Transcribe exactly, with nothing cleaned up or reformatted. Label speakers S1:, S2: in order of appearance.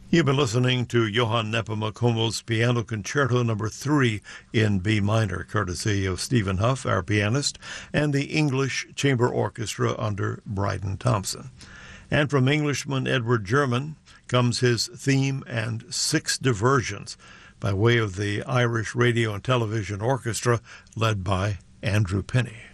S1: You've been listening to Johann Nepomuk-Hummels Piano Concerto Number three in B minor, courtesy of Stephen Huff, our pianist, and the English Chamber Orchestra under Bryden Thompson. And from Englishman Edward German comes his theme and six diversions by way of the Irish Radio and Television Orchestra led by Andrew Penny.